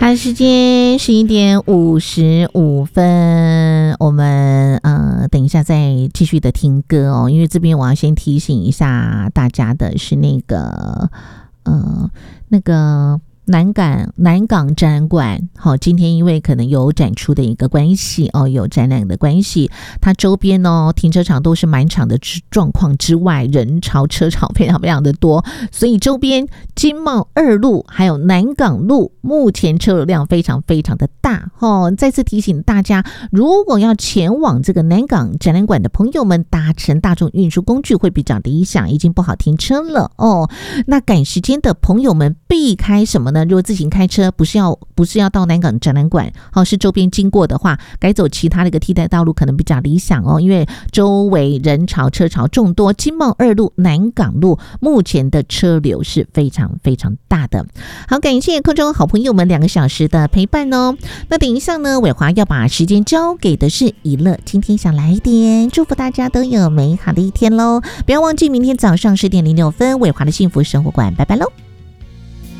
好，时间11:55，我们等一下再继续的听歌哦，因为这边我要先提醒一下大家的是那个南港展览馆，好，今天因为可能有展出的一个关系哦，有展览的关系，它周边哦停车场都是满场的状况之外，人潮车潮非常非常的多，所以周边经贸2路还有南港路目前车流量非常非常的大哦。再次提醒大家，如果要前往这个南港展览馆的朋友们，搭乘大众运输工具会比较理想，已经不好停车了哦。那赶时间的朋友们避开什么呢？如果自行开车不是要到南港展览馆，是周边经过的话，改走其他的一个替代道路可能比较理想哦，因为周围人潮车潮众多，经贸2路、南港路目前的车流是非常非常大的。好，感谢空中好朋友们2个小时的陪伴哦。那等一下呢，伟华要把时间交给的是怡乐，今天想来一点，祝福大家都有美好的一天咯。不要忘记明天早上10:06，伟华的幸福生活馆，拜拜咯。